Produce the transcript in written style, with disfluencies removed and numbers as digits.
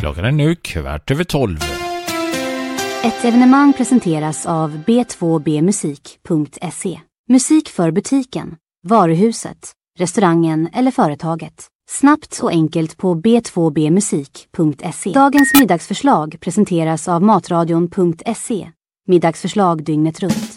Klockan är nu 12:15. Ett evenemang presenteras av b2bmusik.se. Musik för butiken, varuhuset, restaurangen eller företaget. Snabbt och enkelt på b2bmusik.se. Dagens middagsförslag presenteras av matradion.se. Middagsförslag dygnet runt.